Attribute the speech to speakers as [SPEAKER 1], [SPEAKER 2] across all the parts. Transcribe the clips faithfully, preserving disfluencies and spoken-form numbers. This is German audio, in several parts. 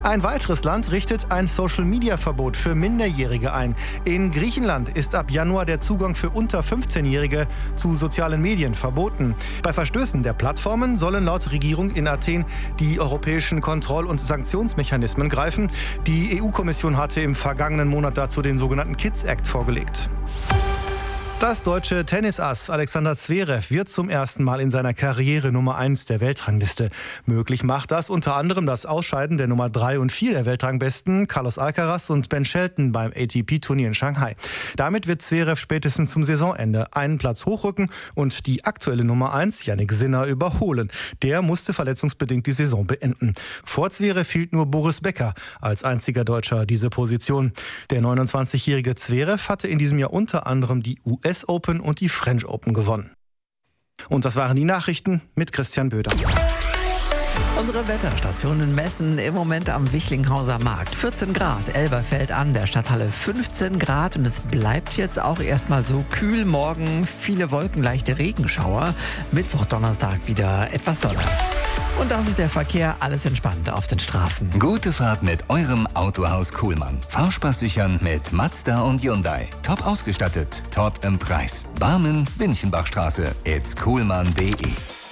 [SPEAKER 1] Ein weiteres Land richtet ein Social-Media-Verbot für Minderjährige ein. In Griechenland ist ab Januar der Zugang für unter fünfzehnjährige zu sozialen Medien verboten. Bei Verstößen der Plattformen sollen laut Regierung in Athen die europäischen Kontroll- und Sanktionsmechanismen greifen. Die E U-Kommission hatte im vergangenen Monat dazu den sogenannten Kids Act vorgelegt. Das deutsche Tennisass Alexander Zverev wird zum ersten Mal in seiner Karriere Nummer eins der Weltrangliste. Möglich macht das unter anderem das Ausscheiden der Nummer drei und vier der Weltrangbesten Carlos Alcaraz und Ben Shelton beim A T P-Turnier in Shanghai. Damit wird Zverev spätestens zum Saisonende einen Platz hochrücken und die aktuelle Nummer eins, Jannik Sinner, überholen. Der musste verletzungsbedingt die Saison beenden. Vor Zverev hielt nur Boris Becker als einziger Deutscher diese Position. Der neunundzwanzigjährige Zverev hatte in diesem Jahr unter anderem die U S Open und die French Open gewonnen. Und das waren die Nachrichten mit Christian Böder.
[SPEAKER 2] Unsere Wetterstationen messen im Moment am Wichlinghauser Markt vierzehn Grad, Elberfeld an der Stadthalle fünfzehn Grad und es bleibt jetzt auch erstmal so kühl. Morgen viele Wolken, leichte Regenschauer, Mittwoch, Donnerstag wieder etwas Sonne. Und das ist der Verkehr, alles entspannt auf den Straßen.
[SPEAKER 3] Gute Fahrt mit eurem Autohaus Kuhlmann. Fahrspaß sichern mit Mazda und Hyundai. Top ausgestattet, top im Preis. Barmen, Winchenbachstraße, it's kuhlmann punkt de.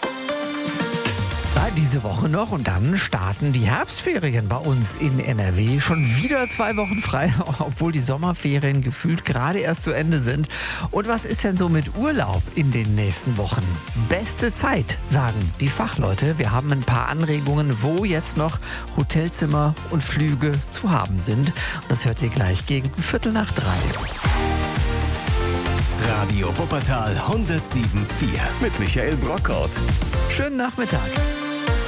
[SPEAKER 2] Diese Woche noch und dann starten die Herbstferien bei uns in N R W. Schon wieder zwei Wochen frei, obwohl die Sommerferien gefühlt gerade erst zu Ende sind. Und was ist denn so mit Urlaub in den nächsten Wochen? Beste Zeit, sagen die Fachleute. Wir haben ein paar Anregungen, wo jetzt noch Hotelzimmer und Flüge zu haben sind. Das hört ihr gleich gegen Viertel nach drei.
[SPEAKER 4] Radio Wuppertal hundertsieben Komma vier mit Michael Brockhaut.
[SPEAKER 2] Schönen Nachmittag.